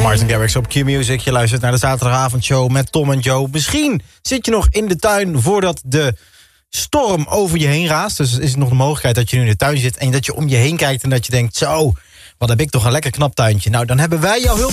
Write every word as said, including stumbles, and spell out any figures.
Martin Garrix op Q-Music. Je luistert naar de zaterdagavondshow met Tom en Joe. Misschien zit je nog in de tuin voordat de storm over je heen raast. Dus is het nog de mogelijkheid dat je nu in de tuin zit en dat je om je heen kijkt en dat je denkt, zo, wat heb ik toch een lekker knap tuintje. Nou, dan hebben wij jouw hulp